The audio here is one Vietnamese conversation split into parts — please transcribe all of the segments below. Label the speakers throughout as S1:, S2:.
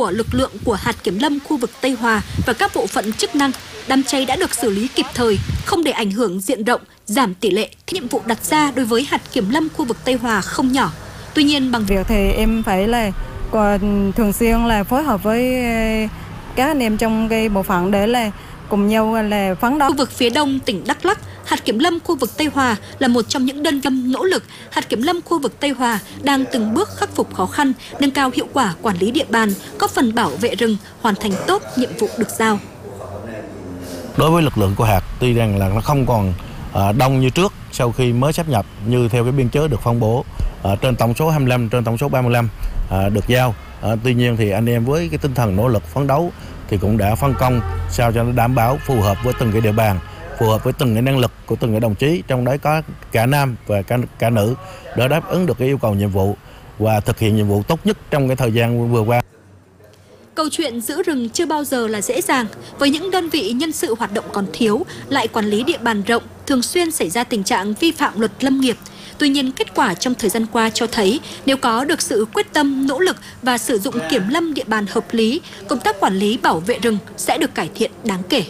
S1: của lực lượng của hạt kiểm lâm khu vực Tây Hòa và các bộ phận chức năng, đám cháy đã được xử lý kịp thời, không để ảnh hưởng diện rộng, giảm tỷ lệ. Nhiệm vụ đặt ra đối với hạt kiểm lâm khu vực Tây Hòa không nhỏ. Tuy nhiên bằng
S2: việc thì em phải là thường xuyên là phối hợp với các anh em trong cái bộ phận để là cùng nhau là phấn đấu.
S1: Khu vực phía đông tỉnh Đắk Lắk, hạt kiểm lâm khu vực Tây Hòa là một trong những đơn vị nỗ lực. Hạt kiểm lâm khu vực Tây Hòa đang từng bước khắc phục khó khăn, nâng cao hiệu quả quản lý địa bàn, góp phần bảo vệ rừng, hoàn thành tốt nhiệm vụ được giao.
S3: Đối với lực lượng của hạt, tuy rằng là nó không còn đông như trước sau khi mới sáp nhập như theo cái biên chế được phân bố trên tổng số 25, trên tổng số 35 được giao. Tuy nhiên thì anh em với cái tinh thần nỗ lực phấn đấu thì cũng đã phân công sao cho nó đảm bảo phù hợp với từng cái địa bàn, phù hợp với từng cái năng lực của từng cái đồng chí, trong đấy có cả nam và cả nữ, để đáp ứng được cái yêu cầu nhiệm vụ và thực hiện nhiệm vụ tốt nhất trong cái thời gian vừa qua.
S1: Câu chuyện giữ rừng chưa bao giờ là dễ dàng. Với những đơn vị nhân sự hoạt động còn thiếu, lại quản lý địa bàn rộng, thường xuyên xảy ra tình trạng vi phạm luật lâm nghiệp. Tuy nhiên, kết quả trong thời gian qua cho thấy nếu có được sự quyết tâm, nỗ lực và sử dụng kiểm lâm địa bàn hợp lý, công tác quản lý bảo vệ rừng sẽ được cải thiện đáng kể.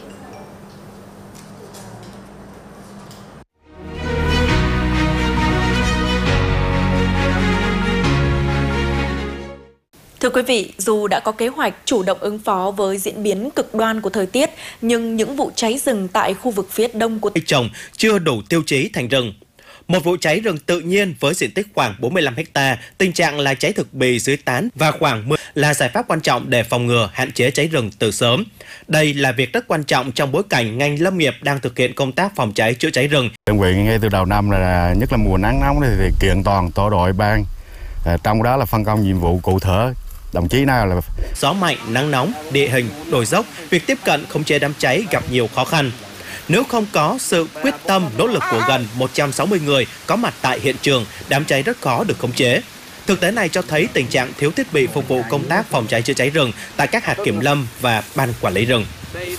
S4: Thưa quý vị, dù đã có kế hoạch chủ động ứng phó với diễn biến cực đoan của thời tiết, nhưng những vụ cháy rừng tại khu vực phía đông của
S5: cây trồng chưa đủ tiêu chí thành rừng. Một vụ cháy rừng tự nhiên với diện tích khoảng 45 ha, tình trạng là cháy thực bì dưới tán và khoảng 10 là giải pháp quan trọng để phòng ngừa, hạn chế cháy rừng từ sớm. Đây là việc rất quan trọng trong bối cảnh ngành lâm nghiệp đang thực hiện công tác phòng cháy chữa cháy rừng.
S3: Đơn vị ngay từ đầu năm là nhất là mùa nắng nóng thì kiện toàn tổ đội ban, trong đó là phân công nhiệm vụ cụ thể. Đồng chí nào là
S5: gió mạnh, nắng nóng, địa hình, đồi dốc, việc tiếp cận khống chế đám cháy gặp nhiều khó khăn. Nếu không có sự quyết tâm, nỗ lực của gần 160 người có mặt tại hiện trường, đám cháy rất khó được khống chế. Thực tế này cho thấy tình trạng thiếu thiết bị phục vụ công tác phòng cháy chữa cháy rừng tại các hạt kiểm lâm và ban quản lý rừng.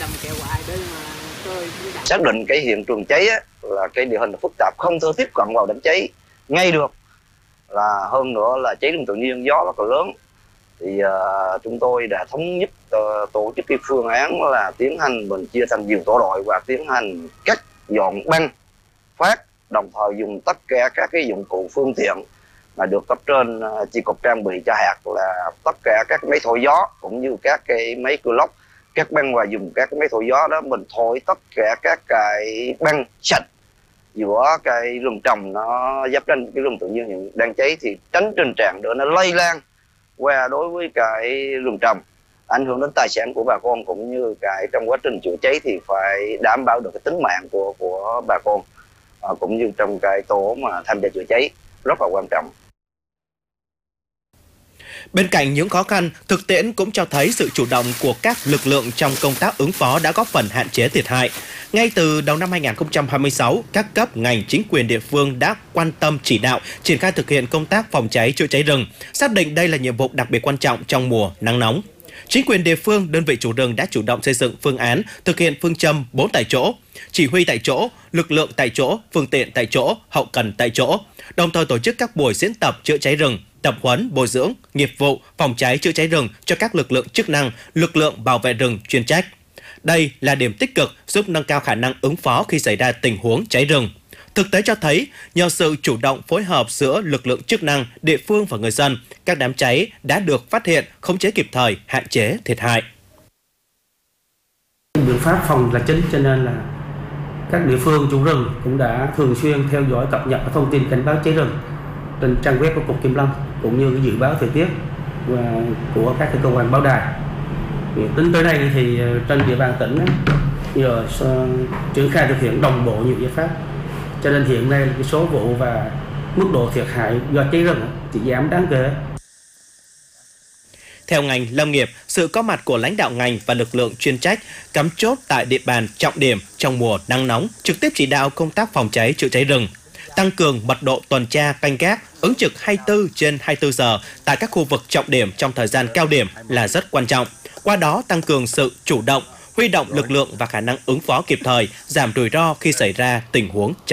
S6: Xác định cái hiện trường cháy là cái địa hình phức tạp, không thể tiếp cận vào đám cháy ngay được, là hơn nữa là cháy rừng tự nhiên gió rất là lớn. Thì chúng tôi đã thống nhất tổ chức cái phương án là tiến hành mình chia thành nhiều tổ đội và tiến hành cắt dọn băng phát, đồng thời dùng tất cả các cái dụng cụ phương tiện mà được cấp trên chi cục trang bị cho hạt, là tất cả các máy thổi gió cũng như các cái máy cưa lốc cắt băng, và dùng các cái máy thổi gió đó mình thổi tất cả các cái băng sạch giữa cái rừng trồng nó giáp ranh cái rừng tự nhiên hiện đang cháy, thì tránh tình trạng để nó lây lan qua đối với cái rừng trồng, ảnh hưởng đến tài sản của bà con, cũng như cái trong quá trình chữa cháy thì phải đảm bảo được cái tính mạng của bà con, cũng như trong cái tổ mà tham gia chữa cháy rất là quan trọng.
S5: Bên cạnh những khó khăn, thực tiễn cũng cho thấy sự chủ động của các lực lượng trong công tác ứng phó đã góp phần hạn chế thiệt hại. Ngay từ đầu năm 2026, các cấp ngành chính quyền địa phương đã quan tâm chỉ đạo, triển khai thực hiện công tác phòng cháy chữa cháy rừng, xác định đây là nhiệm vụ đặc biệt quan trọng trong mùa nắng nóng. Chính quyền địa phương, đơn vị chủ rừng đã chủ động xây dựng phương án, thực hiện phương châm 4 tại chỗ, chỉ huy tại chỗ, lực lượng tại chỗ, phương tiện tại chỗ, hậu cần tại chỗ, đồng thời tổ chức các buổi diễn tập chữa cháy rừng, tập huấn, bồi dưỡng, nghiệp vụ, phòng cháy chữa cháy rừng cho các lực lượng chức năng, lực lượng bảo vệ rừng chuyên trách. Đây là điểm tích cực giúp nâng cao khả năng ứng phó khi xảy ra tình huống cháy rừng. Thực tế cho thấy, nhờ sự chủ động phối hợp giữa lực lượng chức năng, địa phương và người dân, các đám cháy đã được phát hiện, khống chế kịp thời, hạn chế thiệt hại.
S7: Biện pháp phòng là chính, cho nên là các địa phương chủ rừng cũng đã thường xuyên theo dõi cập nhật thông tin cảnh báo cháy rừng trên trang web của Cục Kiểm lâm, cũng như dự báo thời tiết của các cơ quan báo đài. Tính tới đây thì trên địa bàn tỉnh nhờ triển khai thực hiện đồng bộ nhiều giải pháp, cho nên hiện nay cái số vụ và mức độ thiệt hại do cháy rừng chỉ giảm đáng kể.
S5: Theo ngành lâm nghiệp, sự có mặt của lãnh đạo ngành và lực lượng chuyên trách cắm chốt tại địa bàn trọng điểm trong mùa nắng nóng, trực tiếp chỉ đạo công tác phòng cháy chữa cháy rừng, tăng cường mật độ tuần tra canh gác, ứng trực 24/24 giờ tại các khu vực trọng điểm trong thời gian cao điểm là rất quan trọng. Qua đó tăng cường sự chủ động, huy động lực lượng và khả năng ứng phó kịp thời, giảm rủi ro khi xảy ra tình huống cháy.